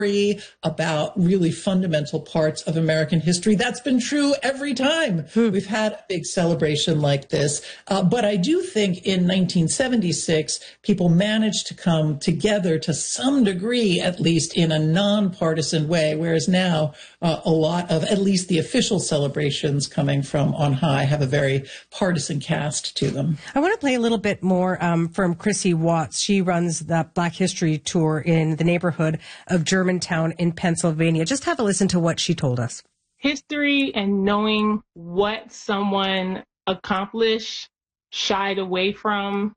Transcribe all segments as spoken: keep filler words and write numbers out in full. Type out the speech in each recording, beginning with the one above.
about really fundamental parts of American history. That's been true every time hmm. we've had a big celebration like this. Uh, but I do think in nineteen seventy-six, people managed to come together to some degree, at least in a nonpartisan way, whereas now uh, a lot of at least the official celebrations coming from on high have a very partisan cast to them. I want to play a little bit more um, from Chrissy Watts. She runs the Black History Tour in the neighborhood of Germantown in Pennsylvania. Just have a listen to what she told us. History and knowing what someone accomplished, shied away from,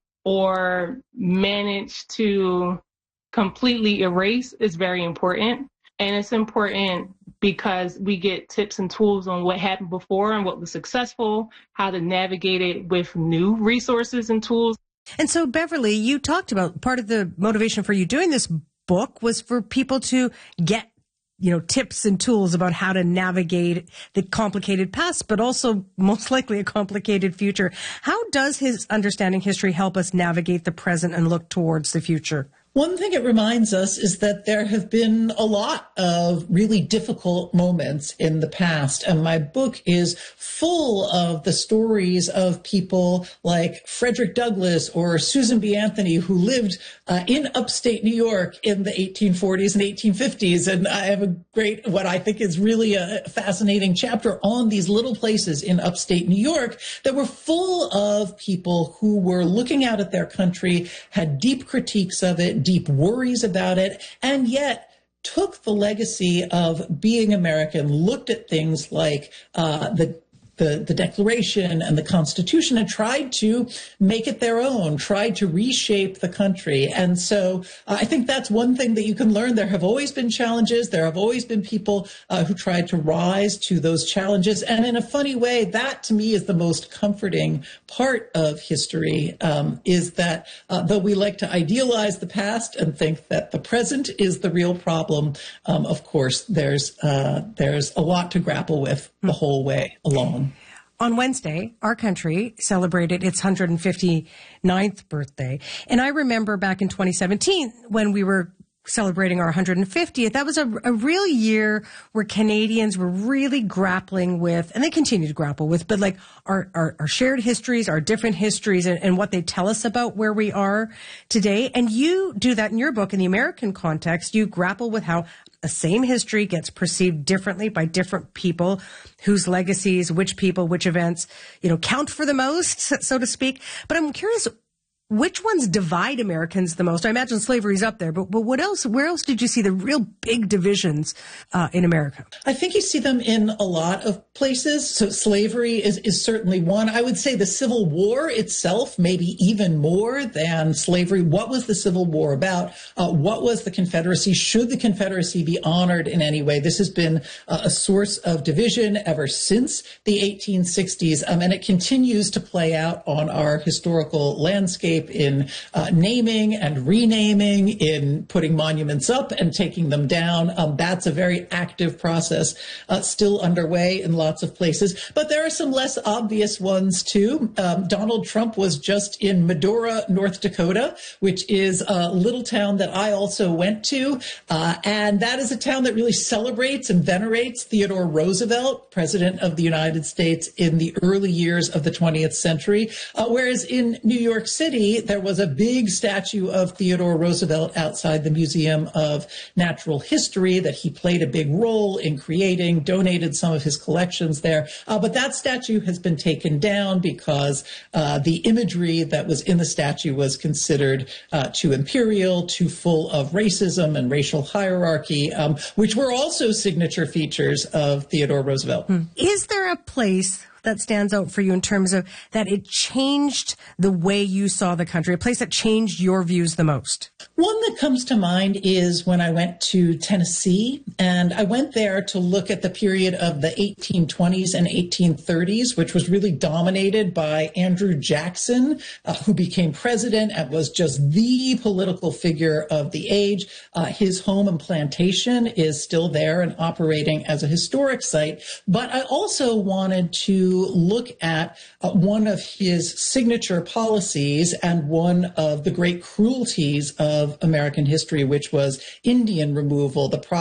or managed to completely erase is very important. And it's important because we get tips and tools on what happened before and what was successful, how to navigate it with new resources and tools. And so, Beverly, you talked about part of the motivation for you doing this book was for people to get, you know, tips and tools about how to navigate the complicated past, but also most likely a complicated future. How does his understanding history help us navigate the present and look towards the future? One thing it reminds us is that there have been a lot of really difficult moments in the past, and my book is full of the stories of people like Frederick Douglass or Susan B. Anthony, who lived uh, in upstate New York in the eighteen forties and eighteen fifties, and I have a great, what I think is really a fascinating chapter on these little places in upstate New York that were full of people who were looking out at their country, had deep critiques of it, deep worries about it, and yet took the legacy of being American, looked at things like uh, the The, the Declaration and the Constitution and tried to make it their own, tried to reshape the country. And so uh, I think that's one thing that you can learn. There have always been challenges. There have always been people uh, who tried to rise to those challenges. And in a funny way, that to me is the most comforting part of history, um, is that uh, though we like to idealize the past and think that the present is the real problem, um, of course, there's uh, there's a lot to grapple with the whole way along. On Wednesday, our country celebrated its one hundred fifty-ninth birthday. And I remember back in twenty seventeen when we were celebrating our one hundred fiftieth, that was a, a real year where Canadians were really grappling with, and they continue to grapple with, but like our, our, our shared histories, our different histories, and, and what they tell us about where we are today. And you do that in your book in the American context. You grapple with how the same history gets perceived differently by different people, whose legacies, which people, which events, you know, count for the most, so to speak. But I'm curious, which ones divide Americans the most? I imagine slavery's up there, but, but what else? Where else did you see the real big divisions uh, in America? I think you see them in a lot of places. So slavery is, is certainly one. I would say the Civil War itself, maybe even more than slavery. What was the Civil War about? Uh, what was the Confederacy? Should the Confederacy be honored in any way? This has been uh, a source of division ever since the eighteen sixties, um, and it continues to play out on our historical landscape in uh, naming and renaming, in putting monuments up and taking them down. Um, that's a very active process uh, still underway in lots of places. But there are some less obvious ones, too. Um, Donald Trump was just in Medora, North Dakota, which is a little town that I also went to. Uh, and that is a town that really celebrates and venerates Theodore Roosevelt, President of the United States in the early years of the twentieth century. Uh, whereas in New York City, there was a big statue of Theodore Roosevelt outside the Museum of Natural History that he played a big role in creating, donated some of his collections there. Uh, but that statue has been taken down because uh, the imagery that was in the statue was considered uh, too imperial, too full of racism and racial hierarchy, um, which were also signature features of Theodore Roosevelt. Hmm. Is there a place that stands out for you in terms of that it changed the way you saw the country, a place that changed your views the most? One that comes to mind is when I went to Tennessee, and I went there to look at the period of the eighteen twenties and eighteen thirties, which was really dominated by Andrew Jackson, uh, who became president and was just the political figure of the age. Uh, his home and plantation is still there and operating as a historic site. But I also wanted to look at uh, one of his signature policies and one of the great cruelties of American history, which was Indian removal, the